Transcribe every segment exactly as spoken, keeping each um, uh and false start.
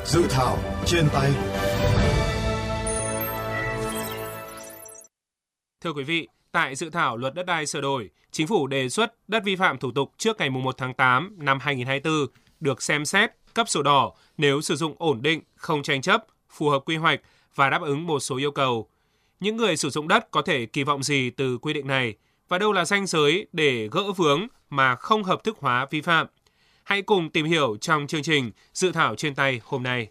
Dự thảo trên tay. Thưa quý vị, tại dự thảo luật đất đai sửa đổi, Chính phủ đề xuất đất vi phạm thủ tục trước ngày mùng một tháng tám năm hai nghìn không trăm hai mươi tư được xem xét cấp sổ đỏ nếu sử dụng ổn định, không tranh chấp, phù hợp quy hoạch và đáp ứng một số yêu cầu. Những người sử dụng đất có thể kỳ vọng gì từ quy định này và đâu là ranh giới để gỡ vướng mà không hợp thức hóa vi phạm? Hãy cùng tìm hiểu trong chương trình Dự thảo trên tay hôm nay.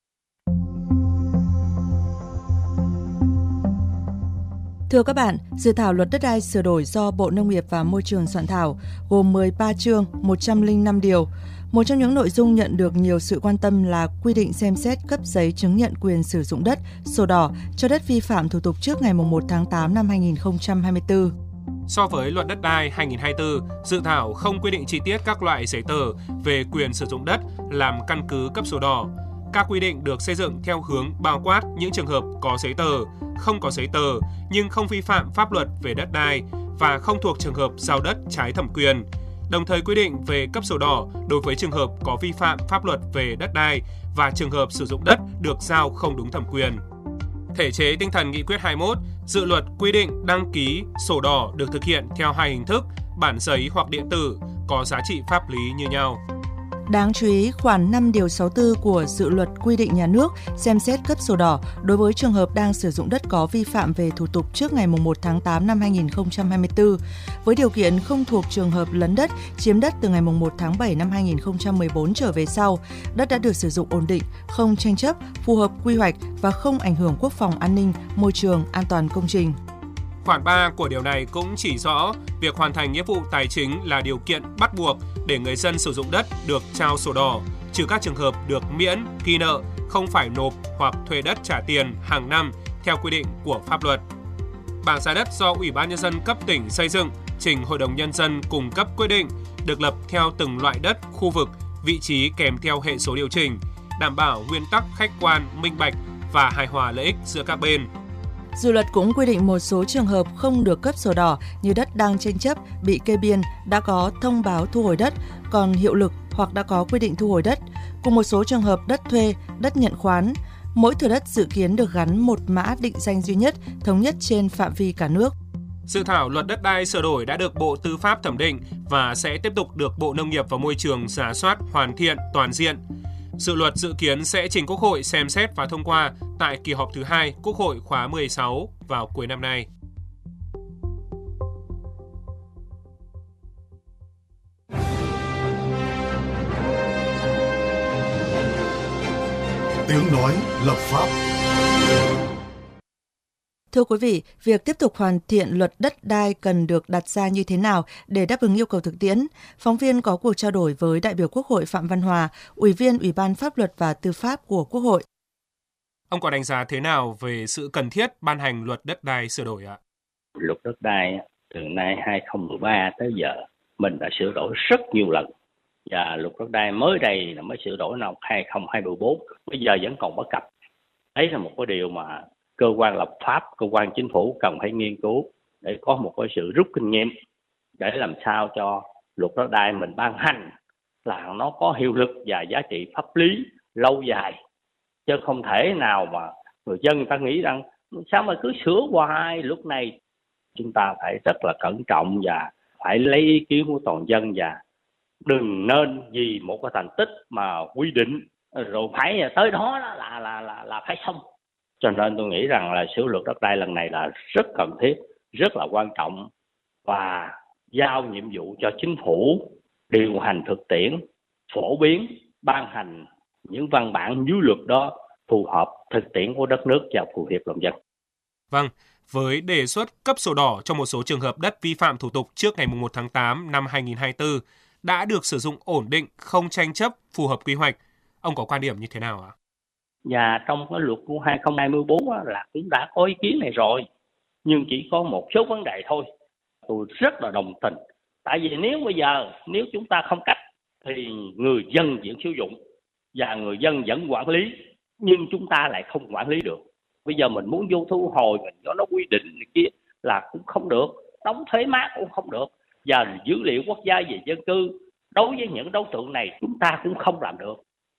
Thưa các bạn, dự thảo luật đất đai sửa đổi do Bộ Nông nghiệp và Môi trường soạn thảo gồm mười ba chương, một trăm lẻ năm điều. Một trong những nội dung nhận được nhiều sự quan tâm là quy định xem xét cấp giấy chứng nhận quyền sử dụng đất, sổ đỏ cho đất vi phạm thủ tục trước ngày mùng một tháng tám năm hai nghìn không trăm hai mươi tư. So với luật đất đai hai nghìn không trăm hai mươi tư, dự thảo không quy định chi tiết các loại giấy tờ về quyền sử dụng đất làm căn cứ cấp sổ đỏ. Các quy định được xây dựng theo hướng bao quát những trường hợp có giấy tờ, không có giấy tờ nhưng không vi phạm pháp luật về đất đai và không thuộc trường hợp giao đất trái thẩm quyền. Đồng thời quy định về cấp sổ đỏ đối với trường hợp có vi phạm pháp luật về đất đai và trường hợp sử dụng đất được giao không đúng thẩm quyền. Thể chế tinh thần nghị quyết hai mươi mốt, dự luật quy định đăng ký sổ đỏ được thực hiện theo hai hình thức, bản giấy hoặc điện tử, có giá trị pháp lý như nhau. Đáng chú ý, khoản năm điều sáu mươi tư của dự luật quy định nhà nước xem xét cấp sổ đỏ đối với trường hợp đang sử dụng đất có vi phạm về thủ tục trước ngày mùng một tháng tám năm hai nghìn không trăm hai mươi tư, với điều kiện không thuộc trường hợp lấn đất, chiếm đất từ ngày mùng một tháng bảy năm hai nghìn không trăm mười bốn trở về sau, đất đã được sử dụng ổn định, không tranh chấp, phù hợp quy hoạch và không ảnh hưởng quốc phòng an ninh, môi trường, an toàn công trình. Khoản ba của điều này cũng chỉ rõ việc hoàn thành nghĩa vụ tài chính là điều kiện bắt buộc để người dân sử dụng đất được trao sổ đỏ, trừ các trường hợp được miễn, ghi nợ, không phải nộp hoặc thuê đất trả tiền hàng năm theo quy định của pháp luật. Bảng giá đất do Ủy ban Nhân dân cấp tỉnh xây dựng, trình Hội đồng Nhân dân cung cấp quyết định, được lập theo từng loại đất, khu vực, vị trí kèm theo hệ số điều chỉnh, đảm bảo nguyên tắc khách quan, minh bạch và hài hòa lợi ích giữa các bên. Dự luật cũng quy định một số trường hợp không được cấp sổ đỏ như đất đang tranh chấp, bị kê biên, đã có thông báo thu hồi đất, còn hiệu lực hoặc đã có quy định thu hồi đất, cùng một số trường hợp đất thuê, đất nhận khoán. Mỗi thửa đất dự kiến được gắn một mã định danh duy nhất, thống nhất trên phạm vi cả nước. Dự thảo luật đất đai sửa đổi đã được Bộ Tư pháp thẩm định và sẽ tiếp tục được Bộ Nông nghiệp và Môi trường rà soát hoàn thiện toàn diện. Dự luật dự kiến sẽ trình Quốc hội xem xét và thông qua tại kỳ họp thứ hai Quốc hội khóa mười sáu vào cuối năm nay. Tiếng nói lập pháp. Thưa quý vị, việc tiếp tục hoàn thiện luật đất đai cần được đặt ra như thế nào để đáp ứng yêu cầu thực tiễn? Phóng viên có cuộc trao đổi với đại biểu Quốc hội Phạm Văn Hòa, Ủy viên Ủy ban Pháp luật và Tư pháp của Quốc hội. Ông có đánh giá thế nào về sự cần thiết ban hành luật đất đai sửa đổi ạ? Luật đất đai từ nay hai nghìn không trăm mười ba tới giờ mình đã sửa đổi rất nhiều lần. Và luật đất đai mới đây là mới sửa đổi năm hai nghìn không trăm hai mươi tư, bây giờ vẫn còn bất cập. Đấy là một cái điều mà cơ quan lập pháp, cơ quan chính phủ cần phải nghiên cứu để có một cái sự rút kinh nghiệm để làm sao cho luật đất đai mình ban hành là nó có hiệu lực và giá trị pháp lý lâu dài, chứ không thể nào mà người dân người ta nghĩ rằng sao mà cứ sửa hoài. Lúc này chúng ta phải rất là cẩn trọng và phải lấy ý kiến của toàn dân, và đừng nên vì một cái thành tích mà quy định rồi phải tới đó là là là là phải xong. Cho nên tôi nghĩ rằng là sửa luật đất đai lần này là rất cần thiết, rất là quan trọng, và giao nhiệm vụ cho chính phủ điều hành thực tiễn, phổ biến, ban hành những văn bản dưới luật đó phù hợp thực tiễn của đất nước và phù hợp lòng dân. Vâng, với đề xuất cấp sổ đỏ cho một số trường hợp đất vi phạm thủ tục trước ngày mùng một tháng tám năm hai nghìn không trăm hai mươi tư đã được sử dụng ổn định, không tranh chấp, phù hợp quy hoạch, ông có quan điểm như thế nào ạ? Và trong cái luật của hai nghìn không trăm hai mươi tư là cũng đã có ý kiến này rồi, nhưng chỉ có một số vấn đề thôi. Tôi rất là đồng tình. Tại vì nếu bây giờ, nếu chúng ta không cách thì người dân vẫn sử dụng và người dân vẫn quản lý, nhưng chúng ta lại không quản lý được. Bây giờ mình muốn vô thu hồi, mình cho nó quy định này kia là cũng không được, đóng thuế má cũng không được, và dữ liệu quốc gia về dân cư đối với những đối tượng này chúng ta cũng không làm được.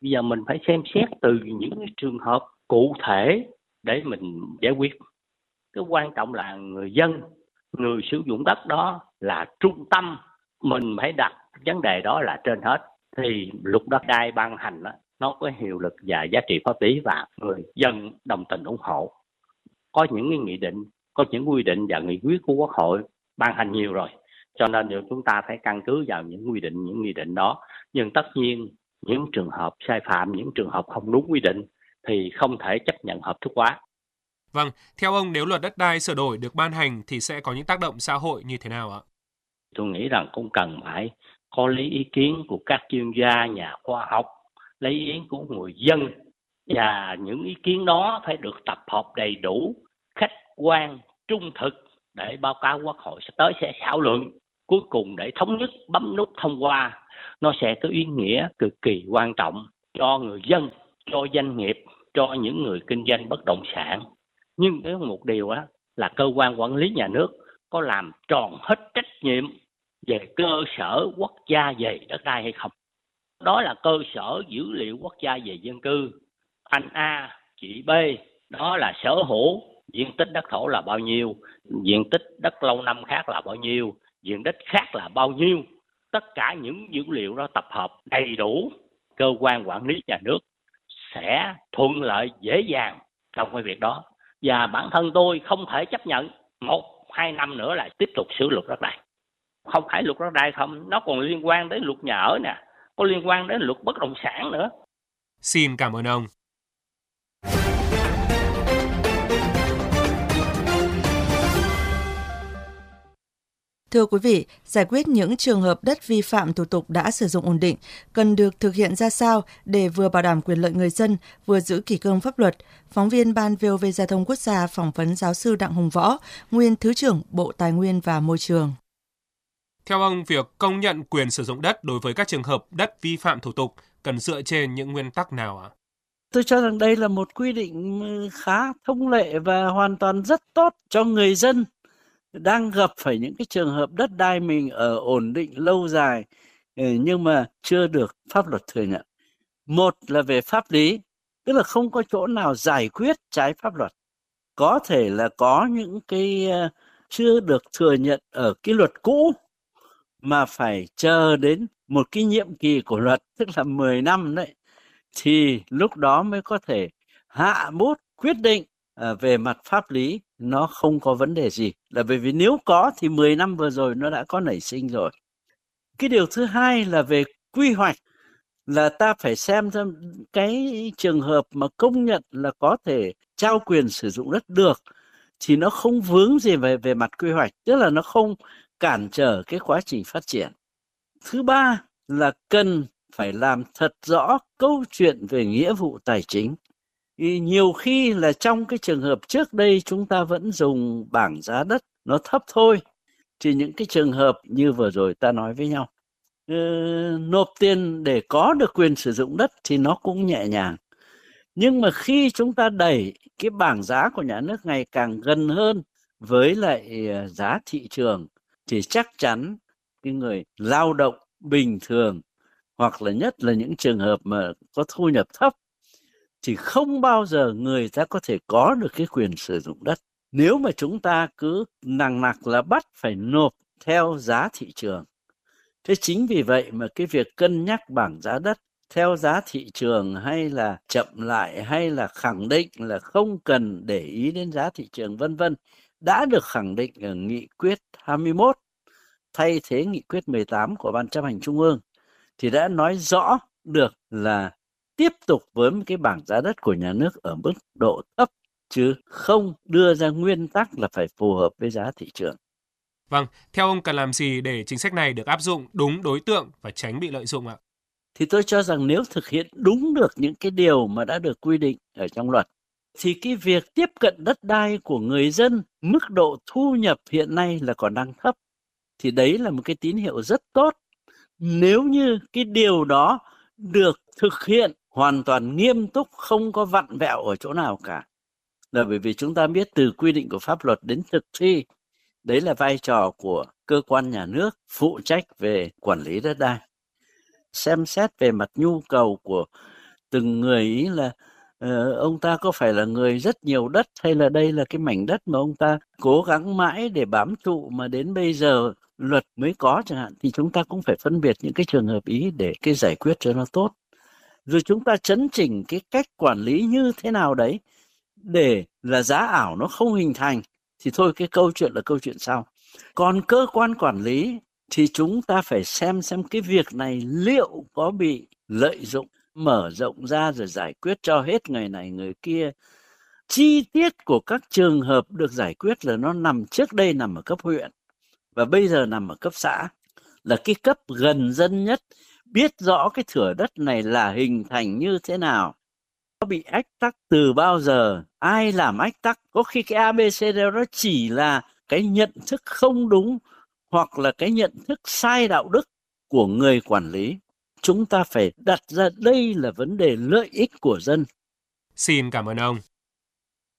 Bây giờ mình phải xem xét từ những cái trường hợp cụ thể để mình giải quyết. Cái quan trọng là người dân, người sử dụng đất đó là trung tâm, mình phải đặt vấn đề đó là trên hết. Thì luật đất đai ban hành đó, nó có hiệu lực và giá trị pháp lý và người dân đồng tình ủng hộ. Có những cái nghị định, có những quy định và nghị quyết của Quốc hội ban hành nhiều rồi, cho nên chúng ta phải căn cứ vào những quy định, những nghị định đó. Nhưng tất nhiên những trường hợp sai phạm, những trường hợp không đúng quy định thì không thể chấp nhận hợp thức hóa. Vâng, theo ông, nếu luật đất đai sửa đổi được ban hành thì sẽ có những tác động xã hội như thế nào ạ? Tôi nghĩ rằng cũng cần phải có lấy ý kiến của các chuyên gia, nhà khoa học, lấy ý kiến của người dân, và những ý kiến đó phải được tập hợp đầy đủ, khách quan, trung thực để báo cáo Quốc hội sắp tới sẽ thảo luận. Cuối cùng để thống nhất bấm nút thông qua, nó sẽ có ý nghĩa cực kỳ quan trọng cho người dân, cho doanh nghiệp, cho những người kinh doanh bất động sản. Nhưng cái một điều đó là cơ quan quản lý nhà nước có làm tròn hết trách nhiệm về cơ sở quốc gia về đất đai hay không. Đó là cơ sở dữ liệu quốc gia về dân cư. Anh A, chị B, đó là sở hữu, diện tích đất thổ là bao nhiêu, diện tích đất lâu năm khác là bao nhiêu, diện tích khác là bao nhiêu. Tất cả những dữ liệu đó tập hợp đầy đủ, cơ quan quản lý nhà nước sẽ thuận lợi, dễ dàng trong cái việc đó. Và bản thân tôi không thể chấp nhận một, hai năm nữa lại tiếp tục sửa luật đất đai. Không phải luật đất đai không, nó còn liên quan đến luật nhà ở nè, có liên quan đến luật bất động sản nữa. Xin cảm ơn ông. Thưa quý vị, giải quyết những trường hợp đất vi phạm thủ tục đã sử dụng ổn định cần được thực hiện ra sao để vừa bảo đảm quyền lợi người dân, vừa giữ kỷ cương pháp luật? Phóng viên Ban vê o vê Giao thông Quốc gia phỏng vấn giáo sư Đặng Hùng Võ, nguyên Thứ trưởng Bộ Tài nguyên và Môi trường. Theo ông, việc công nhận quyền sử dụng đất đối với các trường hợp đất vi phạm thủ tục cần dựa trên những nguyên tắc nào ạ? Tôi cho rằng đây là một quy định khá thông lệ và hoàn toàn rất tốt cho người dân đang gặp phải những cái trường hợp đất đai mình ở ổn định lâu dài nhưng mà chưa được pháp luật thừa nhận. Một là về pháp lý, tức là không có chỗ nào giải quyết trái pháp luật. Có thể là có những cái chưa được thừa nhận ở cái luật cũ mà phải chờ đến một cái nhiệm kỳ của luật, tức là mười năm đấy, thì lúc đó mới có thể hạ bút quyết định à, về mặt pháp lý nó không có vấn đề gì. Là bởi vì nếu có thì mười năm vừa rồi nó đã có nảy sinh rồi. Cái điều thứ hai là về quy hoạch, là ta phải xem xem cái trường hợp mà công nhận là có thể trao quyền sử dụng đất được thì nó không vướng gì về, về mặt quy hoạch, tức là nó không cản trở cái quá trình phát triển. Thứ ba là cần phải làm thật rõ câu chuyện về nghĩa vụ tài chính. Thì nhiều khi là trong cái trường hợp trước đây chúng ta vẫn dùng bảng giá đất nó thấp thôi, thì những cái trường hợp như vừa rồi ta nói với nhau, ừ, nộp tiền để có được quyền sử dụng đất thì nó cũng nhẹ nhàng. Nhưng mà khi chúng ta đẩy cái bảng giá của nhà nước ngày càng gần hơn với lại giá thị trường thì chắc chắn cái người lao động bình thường hoặc là nhất là những trường hợp mà có thu nhập thấp thì không bao giờ người ta có thể có được cái quyền sử dụng đất. Nếu mà chúng ta cứ nằng nặc là bắt phải nộp theo giá thị trường. Thế chính vì vậy mà cái việc cân nhắc bảng giá đất theo giá thị trường hay là chậm lại hay là khẳng định là không cần để ý đến giá thị trường vân vân đã được khẳng định ở nghị quyết hai mươi mốt thay thế nghị quyết mười tám của Ban chấp hành Trung ương thì đã nói rõ được là tiếp tục với cái bảng giá đất của nhà nước ở mức độ thấp chứ không đưa ra nguyên tắc là phải phù hợp với giá thị trường. Vâng, theo ông cần làm gì để chính sách này được áp dụng đúng đối tượng và tránh bị lợi dụng ạ? Thì tôi cho rằng nếu thực hiện đúng được những cái điều mà đã được quy định ở trong luật thì cái việc tiếp cận đất đai của người dân, mức độ thu nhập hiện nay là còn đang thấp. Thì đấy là một cái tín hiệu rất tốt. Nếu như cái điều đó được thực hiện hoàn toàn nghiêm túc, không có vặn vẹo ở chỗ nào cả. Là bởi vì chúng ta biết từ quy định của pháp luật đến thực thi, đấy là vai trò của cơ quan nhà nước phụ trách về quản lý đất đai. Xem xét về mặt nhu cầu của từng người ý là uh, ông ta có phải là người rất nhiều đất hay là đây là cái mảnh đất mà ông ta cố gắng mãi để bám trụ mà đến bây giờ luật mới có chẳng hạn, thì chúng ta cũng phải phân biệt những cái trường hợp ý để cái giải quyết cho nó tốt. Rồi chúng ta chấn chỉnh cái cách quản lý như thế nào đấy để là giá ảo nó không hình thành, thì thôi cái câu chuyện là câu chuyện sau. Còn cơ quan quản lý thì chúng ta phải xem xem cái việc này liệu có bị lợi dụng, mở rộng ra rồi giải quyết cho hết người này người kia. Chi tiết của các trường hợp được giải quyết là nó nằm trước đây nằm ở cấp huyện và bây giờ nằm ở cấp xã, là cái cấp gần dân nhất, biết rõ cái thửa đất này là hình thành như thế nào, nó bị ách tắc từ bao giờ, ai làm ách tắc. Có khi cái a bê xê đó nó chỉ là cái nhận thức không đúng hoặc là cái nhận thức sai đạo đức của người quản lý. Chúng ta phải đặt ra đây là vấn đề lợi ích của dân. Xin cảm ơn ông.